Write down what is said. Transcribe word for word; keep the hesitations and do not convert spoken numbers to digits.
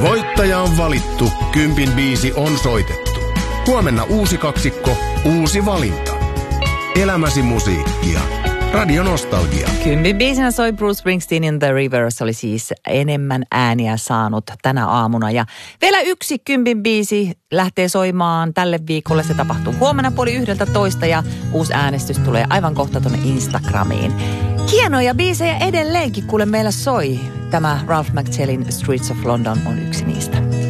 Voittaja on valittu, kympin biisi on soitettu. Huomenna uusi kaksikko, uusi valinta. Elämäsi musiikkia. Radio Nostalgia. Kympin biisinä soi Bruce Springsteenin The Rivers, oli siis enemmän ääniä saanut tänä aamuna. Ja vielä yksi kympin biisi lähtee soimaan tälle viikolle. Se tapahtuu huomenna puoli yhdeltä toista ja uusi äänestys tulee aivan kohta tuonne Instagramiin. Hienoja biisejä edelleenkin, kuule meillä soi. Tämä Ralph McTellin Streets of London on yksi niistä.